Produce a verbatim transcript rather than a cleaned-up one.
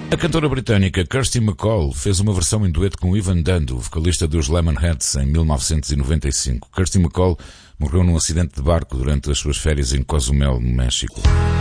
A cantora britânica Kirsty MacColl fez uma versão em dueto com Ivan Dando, vocalista dos Lemonheads, em mil novecentos e noventa e cinco. Kirsty MacColl morreu num acidente de barco durante as suas férias em Cozumel, no México.